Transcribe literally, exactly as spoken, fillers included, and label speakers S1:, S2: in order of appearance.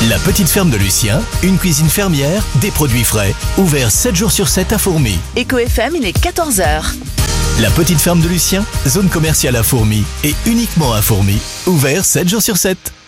S1: La petite ferme de Lucien, une cuisine fermière, des produits frais, ouvert sept jours sur sept à Fourmies.
S2: Eco F M, il est quatorze heures.
S1: La petite ferme de Lucien, zone commerciale à Fourmies et uniquement à Fourmies, ouvert sept jours sur sept.